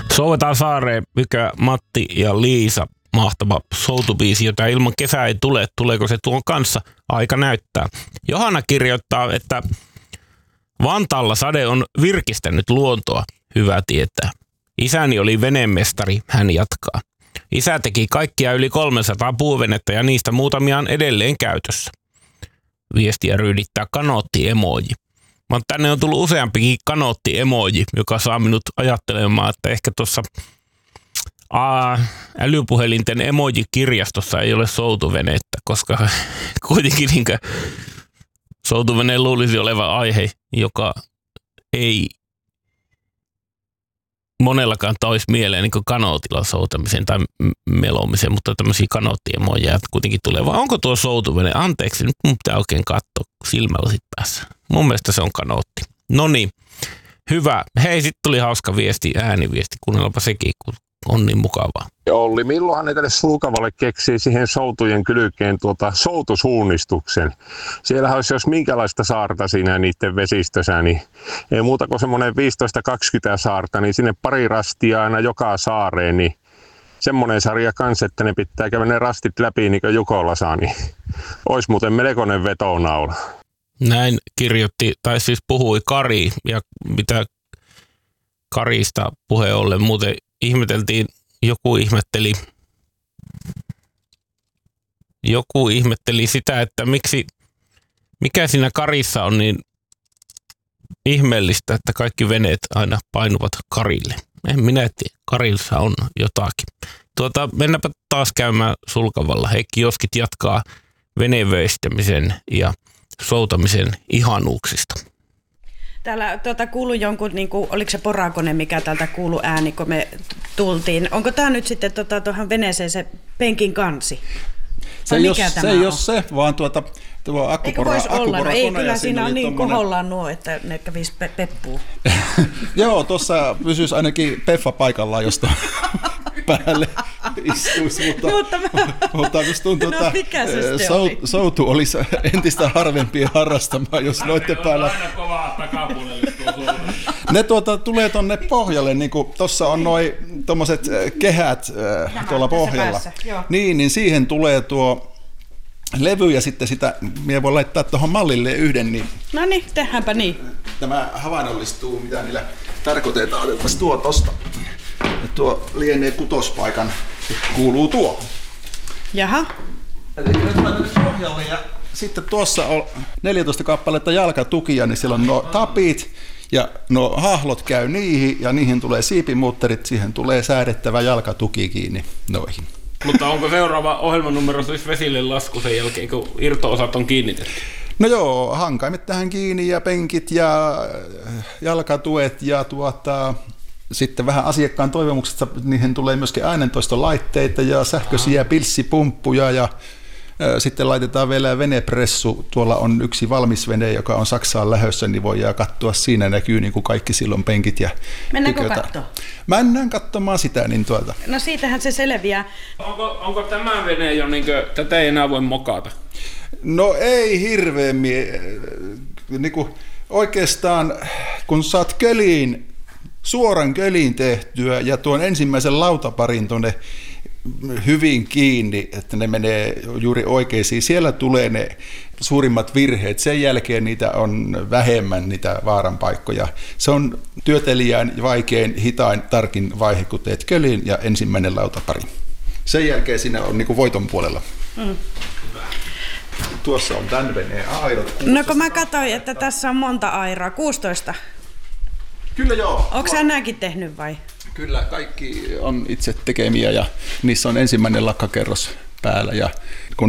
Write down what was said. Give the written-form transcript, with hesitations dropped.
Souvetaan saareen, mikä Matti ja Liisa, mahtava soutubiisi, jota ilman kesää ei tule. Tuleeko se tuon kanssa? Aika näyttää. Johanna kirjoittaa, että Vantaalla sade on virkistänyt luontoa. Hyvä tietää. Isäni oli venemestari, hän jatkaa. Isä teki kaikkia yli 300 puuvenettä ja niistä muutamia on edelleen käytössä. Viestiä ryydittää kanootti-emoji. Mutta tänne on tullut useampikin kanootti-emoji, joka saa minut ajattelemaan, että ehkä tuossa älypuhelinten emoji-kirjastossa ei ole soutuvenettä, koska kuitenkin soutuveneen luulisi olevan aihe, joka ei monellakaan toisi mieleen niin kanootilla soutamisen tai melomisen, mutta tämmöisiä kanoottiemoja kuitenkin tulee. Vai onko tuo soutuvene? Anteeksi, nyt mun pitää oikein katsoa silmälasit päässä. Mun mielestä se on kanootti. No niin, hyvä. Hei, sitten tuli hauska viesti, ääniviesti. Kuunnellaanpa sekin, kun on niin mukavaa. Olli, milloinhan ne tälle Sulkavalle keksii siihen soutujen kylkeen soutusuunnistuksen? Siellähän olisi jos minkälaista saarta siinä niiden vesistössä, niin ei muuta kuin semmoinen 15-20 saarta, niin sinne pari rastia aina joka saareen, niin semmoinen sarja kanssa, että ne pitää käydä ne rastit läpi niin kuin Jukolla saa, niin olisi muuten melkoinen vetonaula. Näin kirjoitti, tai siis puhui Kari, ja mitä Karista puheen ollen muuten ihmeteltiin, joku ihmetteli sitä, että mikä siinä Karissa on niin ihmeellistä, että kaikki veneet aina painuvat Karille. En minä tiedä, Karissa on jotakin. Mennäpä taas käymään Sulkavalla. Heikki Joskit jatkaa venevöistämisen ja soutamisen ihanuuksista. Täällä kuului jonkun, oliko se porakone, mikä täältä kuului ääni, kun me tultiin. Onko tämä nyt sitten tuohon veneeseen se penkin kansi? Se ei ole se, vaan tuo akkuporakone. Eikö voisi olla? No ei, kyllä siinä on niin kohollaan nuo, että ne kävisi peppuun. Joo, tuossa pysyisi ainakin peffa paikallaan, josta päälle istuisi, mutta minusta tuntuu, että soutu olisi entistä harvempia harrastamaan, jos noitte päällä. Aina kovaa takapuolelle tuo ne tulee tuonne pohjalle, niin kuin tuossa on noi tommoset kehät tuolla pohjalla. Niin siihen tulee tuo levy ja sitten sitä, minä voin laittaa tuohon mallille yhden. Niin no niin, tehdäänpä niin. Tämä havainnollistuu, mitä niillä tarkoitetaan. Otetaan tuo tosta. Ja tuo lienee kutospaikan, kuuluu tuo. Jaha. Eli nyt mä tänne pohjalle ja sitten tuossa on 14 kappaletta jalkatukia, niin siellä on nuo tapit ja nuo hahlot käy niihin ja niihin tulee siipimuutterit, siihen tulee säädettävä jalkatuki kiinni noihin. Mutta onko seuraava ohjelmanumero siis vesille lasku sen jälkeen, kun irto-osat on kiinnitetty? No joo, hankaimet tähän kiinni ja penkit ja jalkatuet ja sitten vähän asiakkaan toivomuksesta, niihin tulee myöskin äänentoistolaitteita ja sähköisiä pilssipumppuja ja sitten laitetaan vielä venepressu. Tuolla on yksi valmis vene, joka on Saksaan lähdössä, niin voidaan katsoa. Siinä näkyy niin kuin kaikki silloin penkit ja mennäänkö katsomaan? Mennään katsomaan sitä. Niin No siitähän se selviää. Onko tämä vene jo, tätä ei enää voi mokata? No ei hirveämmin. Niin kuin oikeastaan kun saat suoran köliin tehtyä ja tuon ensimmäisen lautaparin tuonne hyvin kiinni, että ne menee juuri oikeisiin. Siellä tulee ne suurimmat virheet. Sen jälkeen niitä on vähemmän, niitä vaaranpaikkoja. Se on työtelijän vaikein, hitain, tarkin vaihe, kun teet kölin ja ensimmäinen lautapari. Sen jälkeen siinä on niin kuin voiton puolella. Tuossa on tämän veneen airot. No kun mä katsoin, että tässä on monta airaa, 16. Kyllä joo. Onko sä nämäkin tehnyt vai? Kyllä, kaikki on itse tekemiä ja niissä on ensimmäinen lakkakerros päällä ja kun